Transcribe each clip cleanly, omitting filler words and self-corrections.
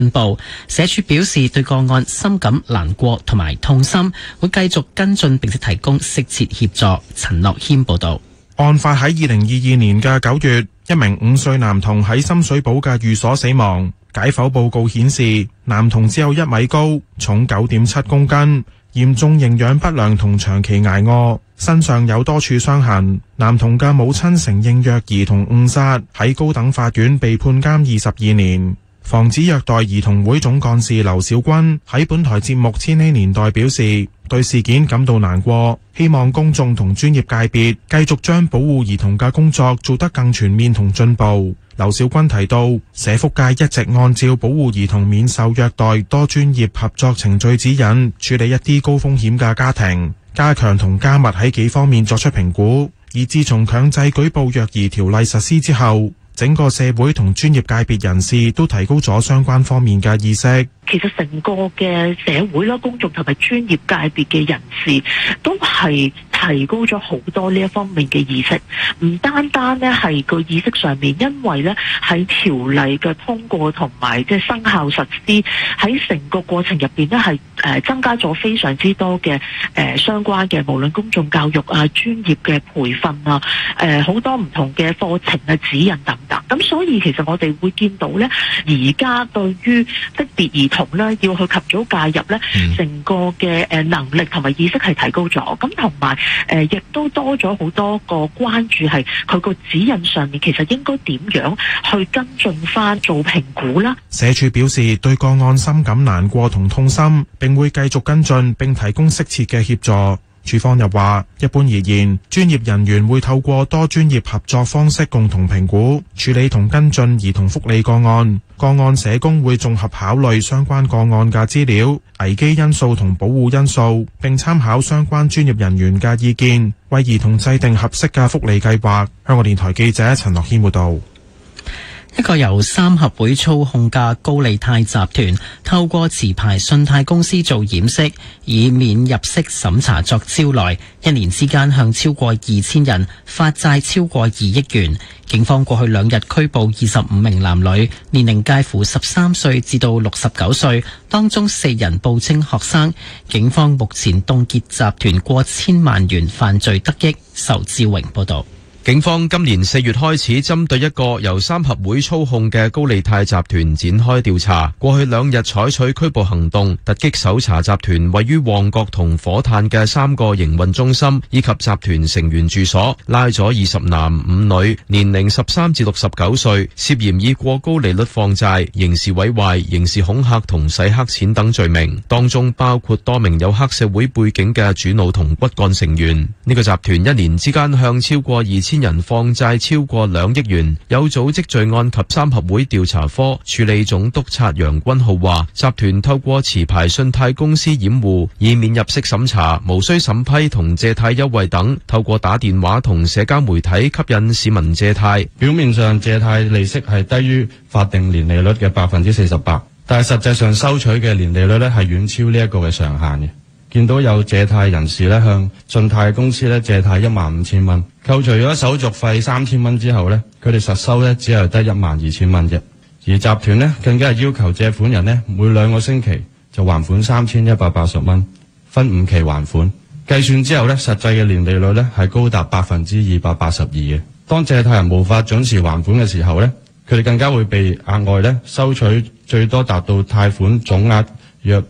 報。社署表示對個案深感難過同埋痛心，會繼續跟進並且提供適切協助。陳樂謙報道。 案發喺2022年嘅9月，一名5歲男童喺深水埗嘅寓所死亡。解剖報告顯示，男童只有1米高，重9.7公斤，嚴重營養不良同長期挨餓，身上有多處傷痕。男童嘅母親承認虐兒同誤殺，喺高等法院被判監22年。防止虐待兒童會總幹事劉小軍喺本台節目《千禧年代》表示，對事件感到難過，希望公眾同專業界別繼續將保護兒童嘅工作做得更全面同進步。劉小軍提到，社福界一直按照保護兒童免受虐待多專業合作程序指引，處理一啲高風險嘅家庭，加強同加密喺幾方面作出評估。而自從強制舉報虐兒條例實施之後，整個社會同專業界別人士都提高咗相關方面嘅意識。 其實成個嘅社會啦、公眾同埋專業界別嘅人士都係提高咗好多呢一方面嘅意識，唔單單呢係個意識上面，因為呢喺條例嘅通過同埋即係生效實施，喺成個過程入邊呢係增加咗非常之多嘅相關嘅無論公眾教育啊、專業嘅培訓啊、好多唔同嘅課程嘅指引等等。咁所以其實我哋會見到呢，而家對於識別兒童呢要去及早介入呢，成個嘅能力同埋意識係提高咗。咁同埋亦都多咗好多個關注，係佢個指引上面其實應該點樣去跟進翻做評估啦。 社署表示對個案深感難過同痛心，並會繼續跟進並提供適切嘅協助。署方又話，一般而言，專業人員會透過多專業合作方式共同評估、處理同跟進兒童福利個案。個案社工會綜合考慮相關個案嘅資料、危機因素同保護因素，並參考相關專業人員嘅意見，為兒童制定合適嘅福利計劃。香港電台記者陳樂軒報導。 一個由三合會操控嘅高利貸集團，透過持牌信貸公司做掩飾，以免入息審查作招來，一年之間向超過2000人發債超過2億元。警方過去2日拘捕25名男女，年齡介乎13歲至到69歲，當中4人報稱學生。警方目前凍結集團過千萬元犯罪得益。仇志榮報道。 警方今年4月開始針對一個由三合會操控嘅高利貸集團展開調查，過去2日採取拘捕行動，突擊搜查集團位於旺角同火炭嘅3個營運中心以及集團成員住所，拉咗20男5女，年齡13至69歲，涉嫌以過高利率放債、刑事毀壞、刑事恐嚇同洗黑錢等罪名，當中包括多名有黑社會背景嘅主腦同骨幹成員。呢個集團一年之間向超過2000人放債超過2億元。有組織罪案及三合會調查科處理總督察楊君浩話，集團透過持牌信貸公司掩護，以免入息審查、無需審批同借貸優惠等，透過打電話同社交媒體吸引市民借貸。 表面上借貸利息係低於法定年利率嘅48%，但係實際上收取嘅年利率咧係遠超呢一個嘅上限嘅。見到有借貸人士咧向信貸公司咧借貸15000蚊，扣除咗手續費3000蚊之後咧，佢哋實收咧只係得12000蚊啫。而集團咧更加係要求借款人咧每2個星期就還款3180蚊，分5期還款。計算之後咧，實際嘅年利率咧係高達282%嘅。當借貸人無法準時還款嘅時候咧，佢哋更加會被額外咧收取最多達到貸款總額約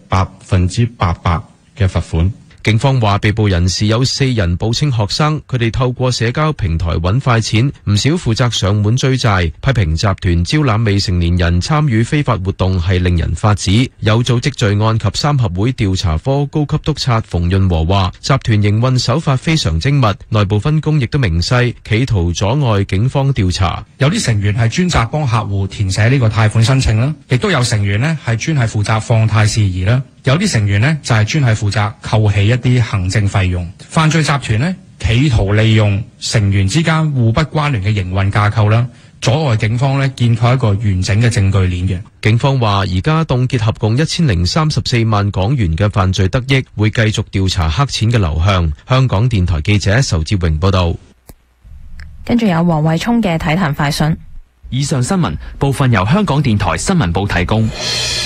800%嘅罰款。 警方話，被捕人士有4人報稱學生，佢哋透過社交平台揾快錢，唔少負責上門追債，批評集團招攬未成年人參與非法活動係令人髮指。有組織罪案及三合會調查科高級督察馮潤和話，集團營運手法非常精密，內部分工亦都明細，企圖阻礙警方調查。 有啲成員係專責幫客戶填寫呢個貸款申請啦，亦都有成員呢係專係負責放貸事宜啦。有啲成員呢，就係專係負責扣起一啲行政費用。犯罪集團呢，企圖利用成員之間互不關聯嘅營運架構啦，阻礙警方呢建構一個完整嘅證據鏈嘅。 警方話，而家凍結合共1034萬港元嘅犯罪得益，會繼續調查黑錢嘅流向。香港電台記者仇志榮報道。 跟住有黃慧聰嘅體壇快訊。 以上新聞部分由香港電台新聞部提供。